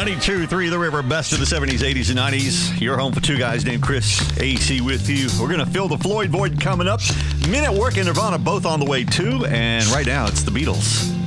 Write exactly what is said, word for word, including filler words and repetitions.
ninety-two point three The River, best of the seventies, eighties, and nineties. Your home for two guys named Chris, A C with you. We're going to fill the Floyd void coming up. Men at Work and Nirvana both on the way too. And right now, it's the Beatles.